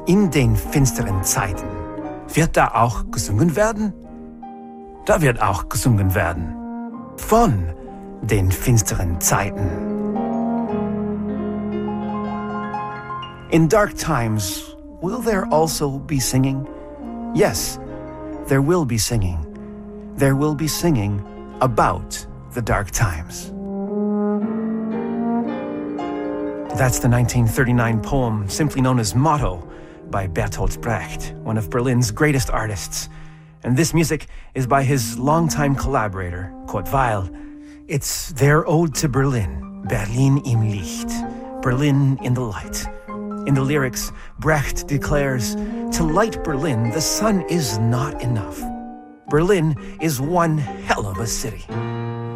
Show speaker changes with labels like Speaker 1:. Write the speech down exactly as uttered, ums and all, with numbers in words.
Speaker 1: In den finsteren Zeiten. Wird da auch gesungen werden? Da wird auch gesungen werden. Von den finsteren Zeiten. In dark times, will there also be singing? Yes, there will be singing. There will be singing about the dark times. That's the nineteen thirty-nine poem simply known as Motto by Bertolt Brecht, one of Berlin's greatest artists. And this music is by his longtime collaborator, Kurt Weill. It's their ode to Berlin, Berlin im Licht, Berlin in the light. In the lyrics, Brecht declares, "To light Berlin, the sun is not enough. Berlin is one hell of a city."